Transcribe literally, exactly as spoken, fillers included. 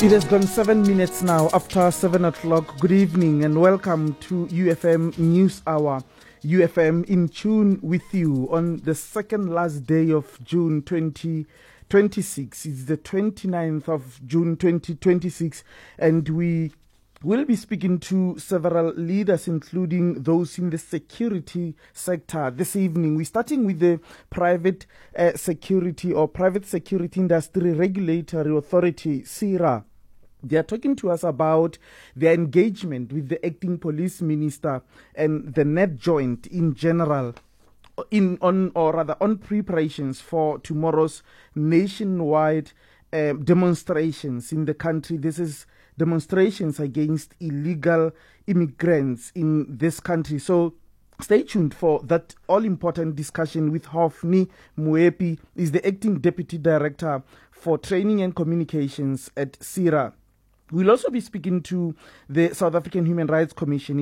It has gone seven minutes now after seven o'clock. Good evening and welcome to U F M News Hour. U F M in tune with you on the second last day of June twenty twenty-six. It's the twenty-ninth of June twenty twenty-six, and we will be speaking to several leaders, including those in the security sector this evening. We're starting with the private uh, security or private security industry regulatory authority, SERA. They are talking to us about their engagement with the acting police minister and the Net Joint in general, in on or rather on preparations for tomorrow's nationwide uh, demonstrations in the country. This is demonstrations against illegal immigrants in this country. So stay tuned for that all-important discussion with Hophni Moepi, is the acting deputy director for training and communications at SERA. We'll also be speaking to the South African Human Rights Commission